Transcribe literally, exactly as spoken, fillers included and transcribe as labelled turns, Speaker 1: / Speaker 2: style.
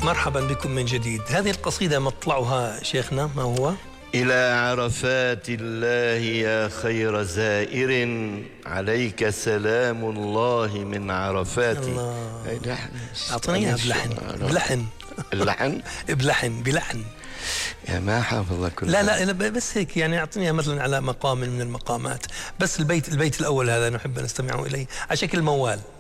Speaker 1: مرحبا بكم من جديد. هذه القصيدة مطلعها شيخنا ما هو؟
Speaker 2: إلى عرفات الله يا خير زائر، عليك سلام الله من عرفات.
Speaker 1: الله، أعطني إياها بلحن. بلحن
Speaker 2: اللحن
Speaker 1: بلحن بلحن
Speaker 2: يا ما حافظ كل
Speaker 1: لا لا بس هيك يعني أعطنيها مثلا على مقام من المقامات، بس البيت البيت الأول هذا نحب أن نستمع إليه على شكل موال.